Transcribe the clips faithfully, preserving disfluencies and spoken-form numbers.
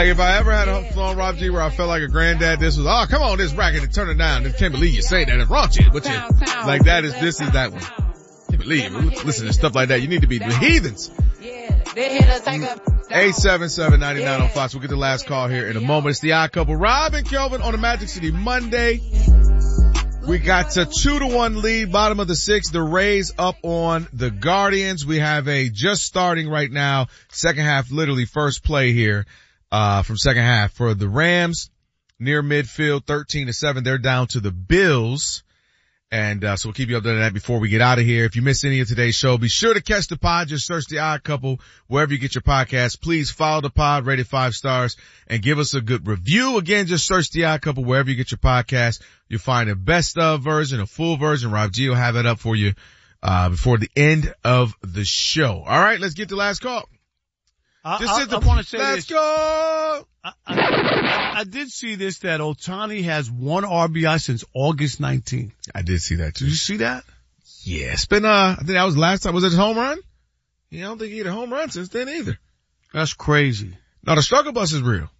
If I ever had a flown Rob G where I felt like a granddad, this was, oh, come on, this racket and turn it down. I can't believe you say that. It's raunchy. What you, like that is, this is that one. Can't believe it. Listen to stuff like that. You need to be the heathens. eight seven seven, nine nine oh five. We'll get the last call here in a moment. It's the Odd Couple. Rob and Kelvin on the Magic City Monday. We got a two to one lead, bottom of the sixth. The Rays up on the Guardians. We have a just starting right now, second half, literally first play here. Uh, from second half for the Rams near midfield, thirteen to seven. They're down to the Bills. And, uh, so we'll keep you updated on that before we get out of here. If you missed any of today's show, be sure to catch the pod. Just search The Odd Couple wherever you get your podcast. Please follow the pod, rate it five stars, and give us a good review. Again, just search The Odd Couple wherever you get your podcast. You'll find a best of version, a full version. Rob G will have it up for you, uh, before the end of the show. All right, let's get the last call. I, Just I, the, I want to say let's this. go. I, I, I, I did see this, that Ohtani has one R B I since August nineteenth. I did see that too. Did you see that? Yeah, it's been, uh, I think that was last time. Was it a home run? Yeah, I don't think he hit a home run since then either. That's crazy. No, the struggle bus is real.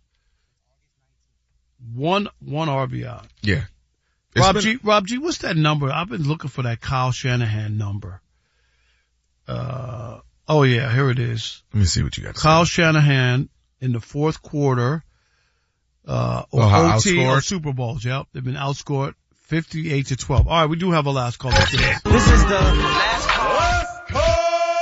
One, one R B I. Yeah. It's Rob been, G, Rob G, what's that number? I've been looking for that Kyle Shanahan number. Uh, oh yeah, here it is. Let me see what you got. Kyle Shanahan in the fourth quarter, uh, or Oh, O T or outscored? Super Bowls. Yep. They've been outscored fifty-eight to twelve. All right. We do have a last call. This is the last call. Last call!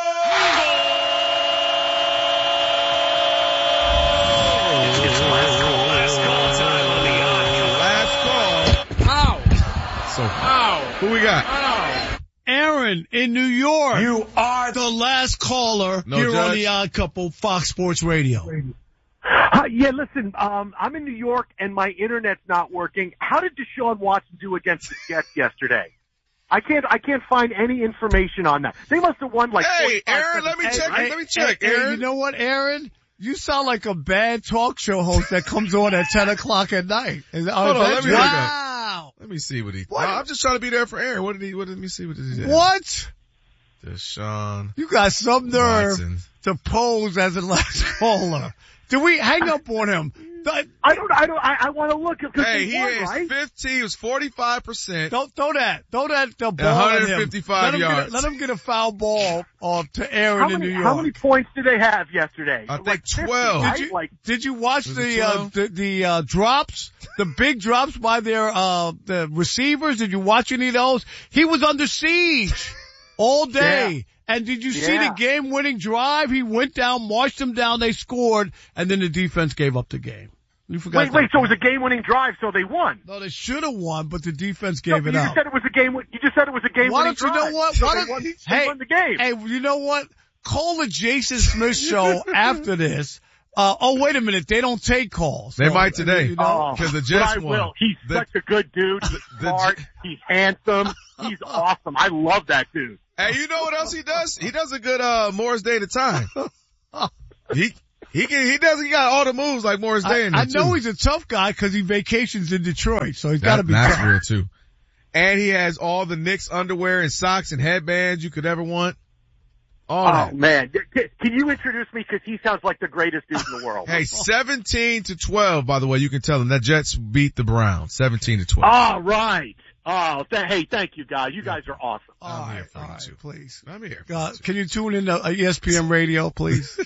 It's last call, last call time on the Odd Couple. Last call. Ow. So, Ow. who we got? Ow. Aaron in New York. You are the last caller No here judge. on the Odd Couple, Fox Sports Radio. Uh, yeah, listen, um, I'm in New York and my internet's not working. How did Deshaun Watson do against the Jets yesterday? I can't, I can't find any information on that. They must have won like. Hey, forty-five, Aaron, let me seven, check. right? Let me check, Hey, hey, Aaron. you know what, Aaron? You sound like a bad talk show host that comes on at ten o'clock at night. Is, oh, Hold is on, that let me true? look up. Wow. Let me see what he, What? No, I'm just trying to be there for Aaron. What did he, what did, let me see what did he do? What? Deshaun You got some nerve Watson. to pose as a last caller. Did we hang up on him? Th- I don't, I don't, I, I want to look because Hey, he he won, is right? fifteen, he was forty-five percent. Don't throw that. Throw that the ball at him. one hundred fifty-five let him yards. Get a, let him get a foul ball uh, to Aaron How in many, New York. how many points did they have yesterday? I think Like fifty, twelve. right? Did you, Like, did you watch Was it the, uh, twelve? the, the, uh, drops? The big drops by their, uh, the receivers? Did you watch any of those? He was under siege all day. Yeah. And did you see the Yeah. game winning drive? He went down, marched them down, they scored, and then the defense gave up the game. You forgot wait, that. wait, so it was a game-winning drive, so they won. No, they should have won, but the defense No, gave but it you up. just said it was a game. You just said it was a game. Why don't you know what? So Why they don't, won, they hey, won the game. hey, you know what? Call the Jason Smith show after this. Uh, oh, wait a minute. They don't take calls. They So, might today. you know? Oh, Because the but Jets I won. will. He's The- such a good dude. He's the smart. J- He's handsome. He's awesome. I love that dude. Hey, you know what else he does? He does a good, uh, Morris Day at a time. He, he can, he does, he got all the moves like Morris Day in I, I there, know too. he's a tough guy because he vacations in Detroit, so he's That- got to be That's tough. real too. And he has all the Knicks underwear and socks and headbands you could ever want. All Oh that. man, can you introduce me? Because he sounds like the greatest dude in the world. Hey, seventeen to twelve, by the way, you can tell them that Jets beat the Browns, seventeen to twelve. All right. Oh, th- hey, thank you guys. You guys are awesome. All I'm right, here for all you, right, too. please. I'm here. for Uh, you, too. can you tune in to uh, E S P N Radio, please?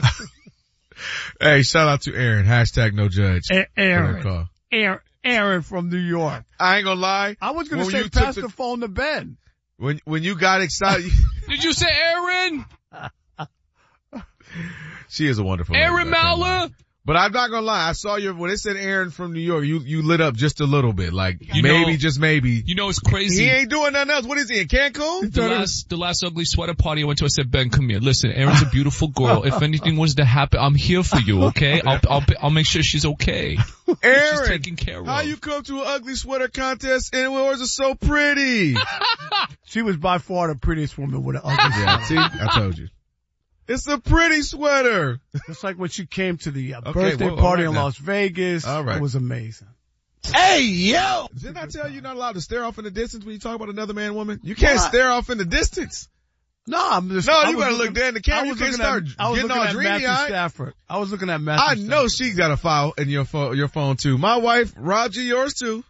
Hey, shout out to Aaron. Hashtag no judge. A- for that Aaron, call. Aaron, Aaron from New York. I ain't gonna lie. I was going to When say you took pass the- the phone to Ben. When, when you got excited, Did you say Aaron? she is a wonderful lady, Aaron I can't lie. Mauler? But I'm not gonna lie. I saw your, when it said Aaron from New York, you, you lit up just a little bit. Like, You maybe, know- just maybe. You know, it's He crazy. ain't doing nothing else. What is he, in Cancun? The last, the last ugly sweater party I went to, I said, Ben, come here. Listen, Erin's a beautiful girl. If anything was to happen, I'm here for you, okay? I'll, I'll, I'll make sure she's okay. She's Aaron, taken care of. how you come to an ugly sweater contest and yours are so pretty? She was by far the prettiest woman with an ugly Yeah, sweater. see, I told you. It's a pretty sweater. Just like when she came to the uh, Okay, birthday well, party all right in now. Las Vegas. All right. It was amazing. Hey, yo! Didn't I tell you you're not allowed to stare off in the distance when you talk about another man, woman? You can't Why? stare off in the distance. No, I'm just. No, I you was better looking- look there in the I camera. You was can't looking start at, I was getting looking all at dreamy Matthew eyed. Stafford. I was looking at Matthew I Stafford. know she got a file in your phone, your phone too. My wife, Roger, yours too.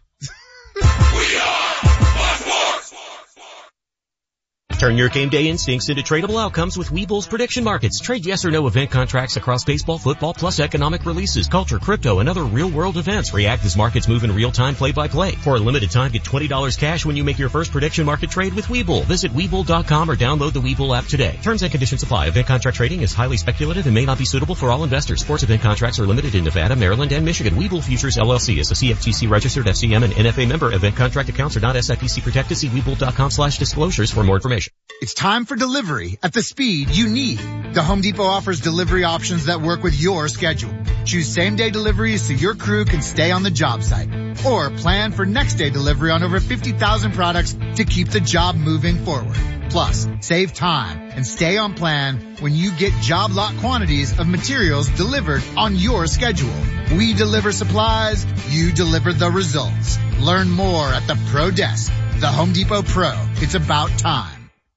Turn your game day instincts into tradable outcomes with Webull's prediction markets. Trade yes or no event contracts across baseball, football, plus economic releases, culture, crypto, and other real-world events. React as markets move in real time, play-by-play. For a limited time, get twenty dollars cash when you make your first prediction market trade with Webull. Visit Webull dot com or download the Webull app today. Terms and conditions apply. Event contract trading is highly speculative and may not be suitable for all investors. Sports event contracts are limited in Nevada, Maryland, and Michigan. Webull Futures L L C is a C F T C registered F C M and N F A member. Event contract accounts are not S I P C protected. See Webull dot com slash disclosures for more information. It's time for delivery at the speed you need. The Home Depot offers delivery options that work with your schedule. Choose same-day deliveries so your crew can stay on the job site. Or plan for next-day delivery on over fifty thousand products to keep the job moving forward. Plus, save time and stay on plan when you get job lot quantities of materials delivered on your schedule. We deliver supplies, you deliver the results. Learn more at the Pro Desk. The Home Depot Pro. It's about time.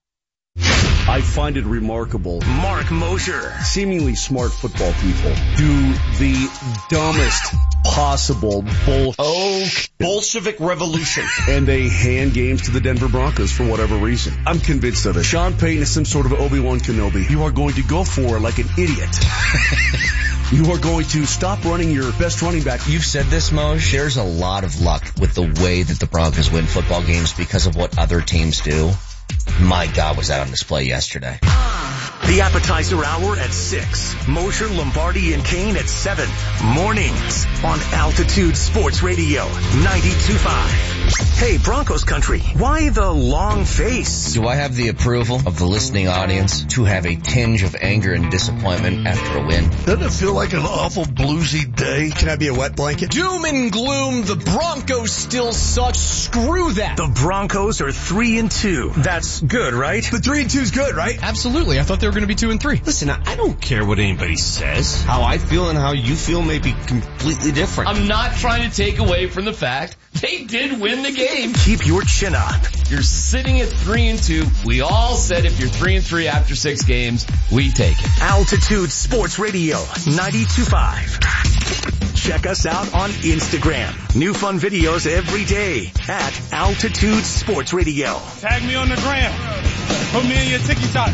I find it remarkable. Mark Mosher. Seemingly smart football people do the dumbest possible bull Oh, Bolshevik revolution. and they hand games to the Denver Broncos for whatever reason. I'm convinced of it. Sean Payton is some sort of Obi-Wan Kenobi. You are going to go for it like an idiot. You are going to stop running your best running back. You've said this, Moj. There's a lot of luck with the way that the Broncos win football games because of what other teams do. My God, was that on display yesterday. The appetizer hour at six. Mosher, Lombardi, and Kane at seven. Mornings on Altitude Sports Radio ninety-two point five. Hey, Broncos country, why the long face? Do I have the approval of the listening audience to have a tinge of anger and disappointment after a win? Doesn't it feel like an awful bluesy day? Can I be a wet blanket? Doom and gloom, the Broncos still suck. Screw that. The Broncos are three and two. That's good, right? The three and two's good, right? Absolutely. I thought they were going to be two and three. Listen, I don't care what anybody says. How I feel and how you feel may be completely different. I'm not trying to take away from the fact they did win the game. Keep your chin up. You're sitting at three and two. We all said if you're three and three after six games, we take it. Altitude Sports Radio ninety-two point five. Check us out on Instagram. New fun videos every day at Altitude Sports Radio. Tag me on the gram. Put me in your TikTok.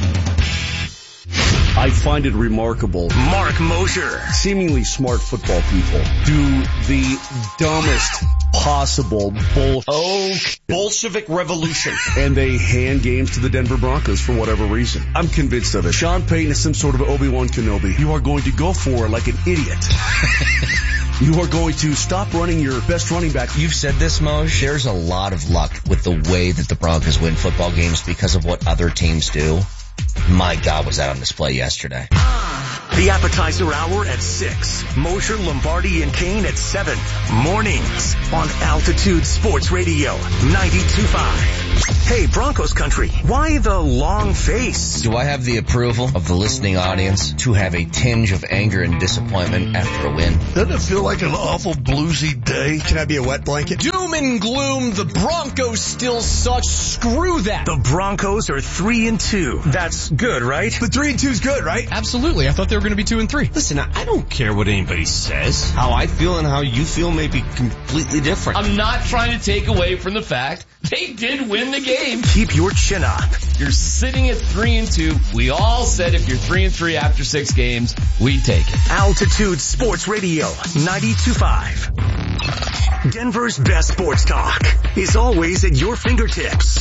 I find it remarkable. Mark Mosher. Seemingly smart football people do the dumbest possible bull Oh, Bolshevik revolution. and they hand games to the Denver Broncos for whatever reason. I'm convinced of it. Sean Payton is some sort of Obi-Wan Kenobi. You are going to go for it like an idiot. You are going to stop running your best running back. You've said this, Moj. There's a lot of luck with the way that the Broncos win football games because of what other teams do. My God, was that on display yesterday. The appetizer hour at six. Mosher, Lombardi, and Kane at seven. Mornings on Altitude Sports Radio ninety-two point five. Hey, Broncos country, why the long face? Do I have the approval of the listening audience to have a tinge of anger and disappointment after a win? Doesn't it feel like an awful bluesy day? Can I be a wet blanket? Doom and gloom, the Broncos still suck. Screw that. The Broncos are three and two. That's good, right? The three and two's good, right? Absolutely. I thought they were going to be two and three. Listen, I don't care what anybody says. How I feel and how you feel may be completely different. I'm not trying to take away from the fact they did win the game. Keep your chin up. You're sitting at three and two. We all said if you're three and three after six games, we take it. Altitude Sports Radio ninety-two point five. Denver's best sports talk is always at your fingertips.